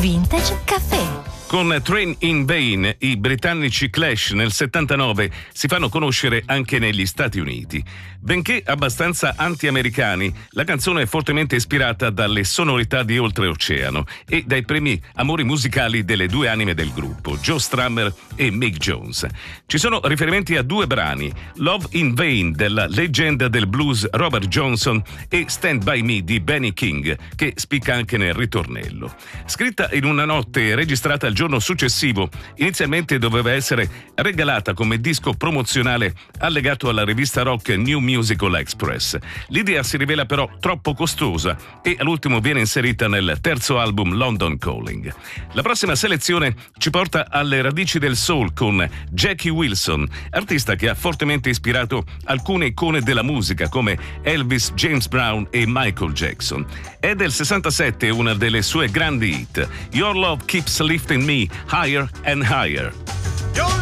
Vintage Caffè. Con Train in Vain, i britannici Clash nel 79 si fanno conoscere anche negli Stati Uniti. Benché abbastanza anti-americani, la canzone è fortemente ispirata dalle sonorità di Oltreoceano e dai primi amori musicali delle due anime del gruppo, Joe Strummer e Mick Jones. Ci sono riferimenti a due brani, Love in Vain della leggenda del blues Robert Johnson e Stand By Me di Benny King, che spicca anche nel ritornello. Scritta in una notte e registrata il giorno successivo, inizialmente doveva essere regalata come disco promozionale allegato alla rivista rock New Musical Express. L'idea si rivela però troppo costosa e all'ultimo viene inserita nel terzo album London Calling. La prossima selezione ci porta alle radici del soul con Jackie Wilson, artista che ha fortemente ispirato alcune icone della musica come Elvis, James Brown e Michael Jackson. È del 67 una delle sue grandi hit, Your Love Keeps Lifting Me Higher and Higher.